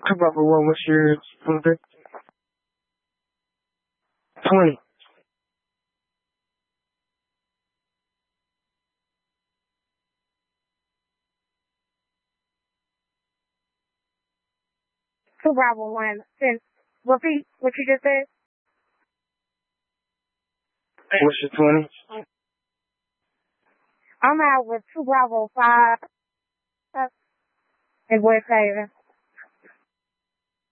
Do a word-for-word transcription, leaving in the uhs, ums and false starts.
Two Bravo One, what's your number? twenty. Two Bravo One. Then repeat what you just said. What's your twenty? I'm out with Two Bravo Five in West Haven.